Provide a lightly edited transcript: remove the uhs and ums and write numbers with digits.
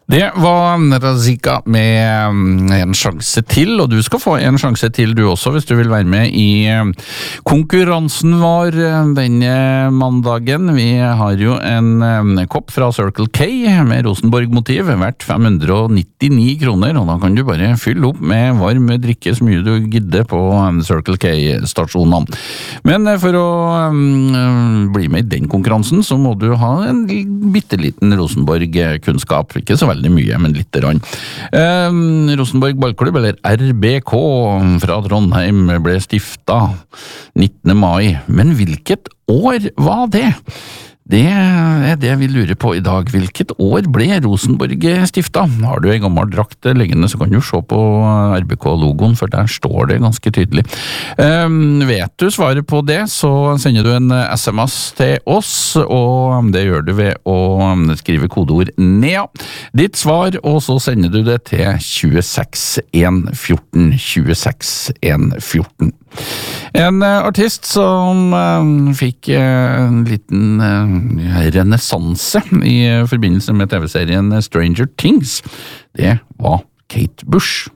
Det var Razika med en sjanse til, og du skal få en sjanse til du også, hvis du vil være med i konkurransen vår denne mandagen. Vi har jo en kopp fra Circle K med Rosenborg-motiv, verdt 599 kroner, og da kan du bare fylle opp med varm drikke så mye du gidder på Circle K-stasjonene. Men for å bli med i den konkurransen, så må du ha en bitteliten Rosenborg-kunnskap, ikke så veldig mye, men litt rann. Rosenborg ballklubb, eller RBK fra Trondheim, ble stiftet 19. mai. Men hvilket år var det? Det er det vi lurer på i dag. Hvilket år ble Rosenborg stiftet? Har du en gammel drakt liggende, så kan du se på RBK-logoen, for der står det ganske tydelig. Vet du svaret på det, så sender du en SMS til oss, og det gjør du ved å skrive kodeord NEA. Ditt svar, og så sender du det til 26114. 26114. En artist som fikk en liten renessanse i forbindelse med TV-serien Stranger Things, det var Kate Bush.